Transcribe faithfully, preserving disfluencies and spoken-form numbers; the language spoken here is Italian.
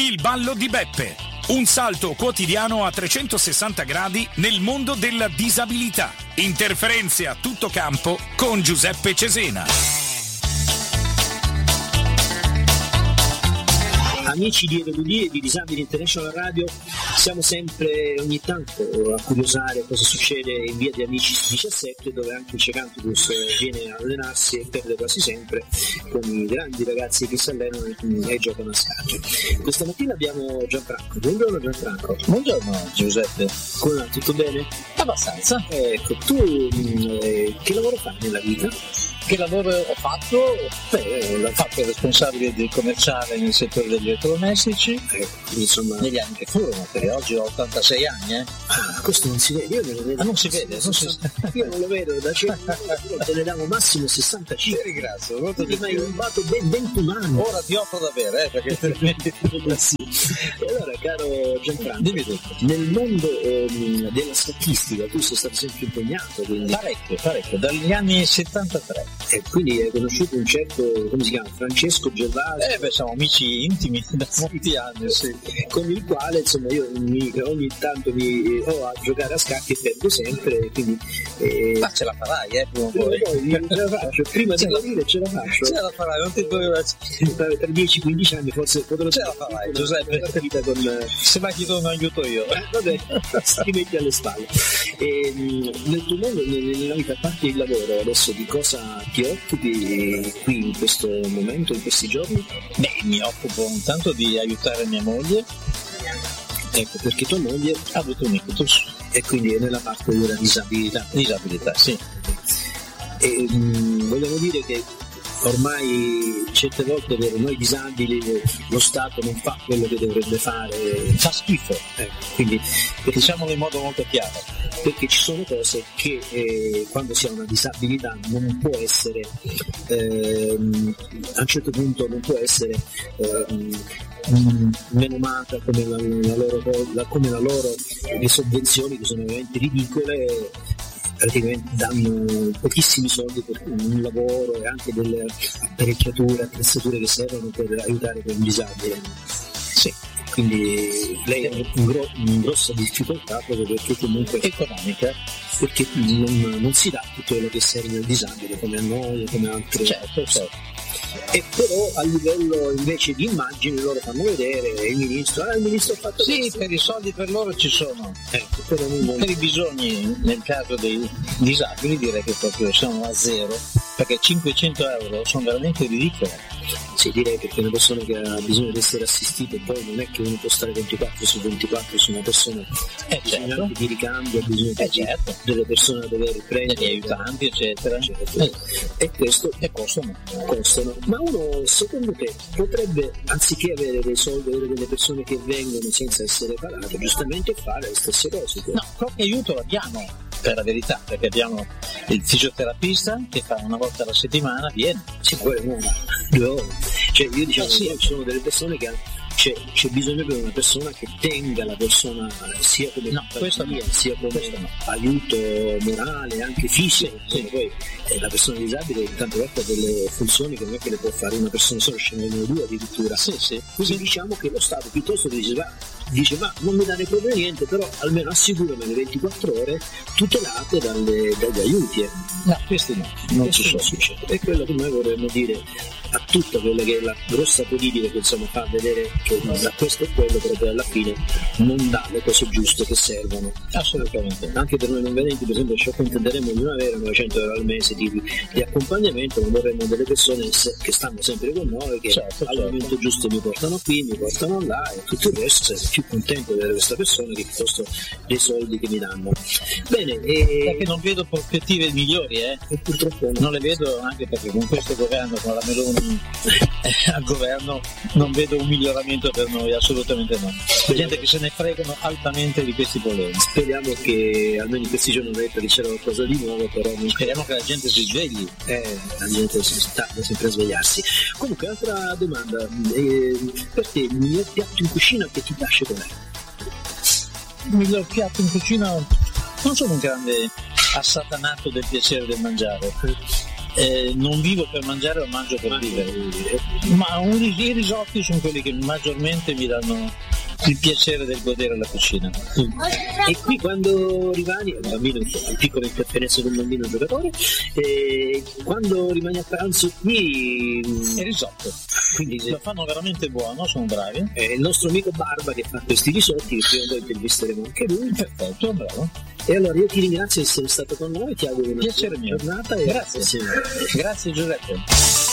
Il ballo di Beppe. Un salto quotidiano a trecentosessanta gradi nel mondo della disabilità. Interferenze a tutto campo con Giuseppe Cesena. Amici di R W D e di Disabili International Radio, siamo sempre ogni tanto a curiosare cosa succede in via di Amicis diciassette, dove anche il Cecanticus viene a allenarsi e perde quasi sempre con i grandi ragazzi che si allenano e giocano a scacchi. Questa mattina abbiamo Gianfranco. Buongiorno Gianfranco. Buongiorno Giuseppe. Come va? Tutto bene? Abbastanza. Ecco, tu eh, che lavoro fai nella vita? Che lavoro ho fatto? Beh, ho fatto il responsabile del commerciale nel settore degli elettrodomestici, Eh, insomma, negli anni che furono, perché oggi ho ottantasei anni, eh. ah, questo non si vede, io non lo vedo. Ah, non si vede, non si... Io non lo vedo, da cento te ne davo massimo sessantacinque. Ti ringrazio, molto Quindi di mi hai più. rubato ben ventuno anni. Ora ti offro da bere, eh, perché altrimenti... Sì. E allora, caro Gianfranco, Dimmi tutto. nel mondo ehm, della statistica tu sei stato sempre impegnato, quindi, Parecchio, parecchio, dagli anni settantatré. e quindi hai conosciuto un certo, come si chiama, Francesco Gervasio, Eh beh, siamo amici intimi da molti anni, sì. con il quale insomma io mi- ogni tanto mi ho a giocare a scacchi e perdo sempre, quindi eh, Ma ce la farai, eh, prima o prima o poi. poi ce la faccio, prima di Ce la- morire ce la faccio. Ce la farai, non ti doveva... Tra tra dieci quindici anni forse potrò Ce la farai, una- Giuseppe. una partita con eh, Se mai ti do un aiuto io. eh, vabbè, ti metti alle spalle. E, mh, nel tuo mondo, nel- nella vita, a parte il lavoro, adesso di cosa ti occupi qui in questo momento, in questi giorni? Beh, mi occupo intanto di aiutare mia moglie, Ecco, perché tua moglie ha avuto un ictus, è quindi è nella parte della disabilità. disabilità, sì. E, mh, vogliamo dire che ormai certe volte per noi disabili lo Stato non fa quello che dovrebbe fare, Fa schifo, ecco, quindi perché, diciamolo in modo molto chiaro. perché ci sono cose che eh, quando si ha una disabilità non può essere ehm, a un certo punto non può essere ehm, mh, menomata come la, la loro, la- come la loro le sovvenzioni, che sono veramente ridicole, praticamente danno pochissimi soldi per un lavoro e anche delle apparecchiature, attrezzature che servono per aiutare un disabile. Sì, Quindi lei ha un gro- una grossa difficoltà proprio perché comunque economica, perché non, non si dà tutto quello che serve al disabile come a noi, come altre. certo, certo. E però a livello invece di immagine loro fanno vedere il ministro, ah il ministro ha fatto Sì, questo. per i soldi per loro ci sono. Ecco, però non- Per i bisogni, nel caso dei disabili, direi che proprio siamo a zero, perché cinquecento euro sono veramente ridicole. Sì, direi perché una persona che ha bisogno di essere assistita, e poi non è che uno può stare ventiquattro su ventiquattro su una persona, Eh ha bisogno certo, anche di ricambio, ha bisogno eh di certo, delle persone da dover prendere, degli aiutanti, eccetera. certo. Eh, E questo E costano. costano. Ma uno, secondo te, potrebbe, anziché avere dei soldi, avere delle persone che vengono senza essere pagate, giustamente fare le stesse cose? No, qualche aiuto l'abbiamo, per la verità, perché abbiamo il fisioterapista che fa una volta alla settimana, viene. Sì, poi no, due ore. Cioè, io diciamo Eh, sì. che ci sono delle persone che c'è, c'è bisogno di una persona che tenga la persona sia come No, questo compagnia, no. sia come Questo no. aiuto morale, anche fisico. Sì, sì. Poi eh, la persona disabile tante volte ha delle funzioni che non è che le può fare una persona sola, scendono due addirittura. Sì, sì, Quindi sì. diciamo che lo Stato piuttosto che dice, va, dice ma non mi dare proprio niente, però almeno assicurami le ventiquattro ore tutelate dalle- dagli aiuti. eh. No, questi no, non ci Questo sono. succede. E quello che noi vorremmo dire a tutta quella che è la grossa politica che insomma fa vedere che da questo e quello, però poi alla fine non dà le cose giuste che servono. Assolutamente no. Anche per noi non vedenti, per esempio, ci accontenteremo di non avere novecento euro al mese di, di accompagnamento, ma vorremmo delle persone se- che stanno sempre con noi, che Certo, al certo. momento giusto mi portano qui, mi portano là, e tutto il resto sono più contento di avere questa persona che piuttosto dei soldi che mi danno. Bene, e, Perché non vedo prospettive migliori, eh. e purtroppo Non le vedo, anche perché con questo governo, con la Meloni eh, al governo, non vedo un miglioramento per noi, assolutamente no. C'è gente che se ne fregano altamente di questi problemi. speriamo che almeno in questi giorni non detto che c'era qualcosa di nuovo, però non Speriamo che la gente si svegli. eh, la gente si tarda sempre a svegliarsi. Comunque, altra domanda, eh, per te il miglior piatto in cucina che ti piace qual è? Il miglior piatto in cucina, non sono un grande assatanato del piacere del mangiare. eh, non vivo per mangiare, ma mangio per vivere. Ma un, i risotti sono quelli che maggiormente mi danno il piacere del godere la cucina. E qui quando rimani, un bambino, un piccolo interferenza con un bambino giocatore, e quando rimani a pranzo qui il risotto, quindi lo fanno veramente buono, sono bravi. È il nostro amico Barba che fa questi risotti, che prima o poi intervisteremo anche lui. Perfetto, bravo. E allora io ti ringrazio di essere stato con noi, ti auguro una piacere buona giornata e grazie. Grazie, grazie Giuseppe.